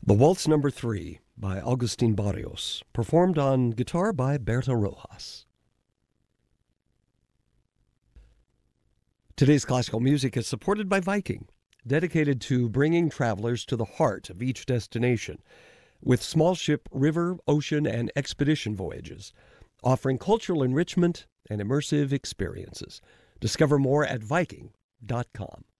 The Waltz Number 3 by Agustin Barrios, performed on guitar by Berta Rojas. Today's classical music is supported by Viking, dedicated to bringing travelers to the heart of each destination, with small ship, river, ocean, and expedition voyages, offering cultural enrichment and immersive experiences. Discover more at Viking.com.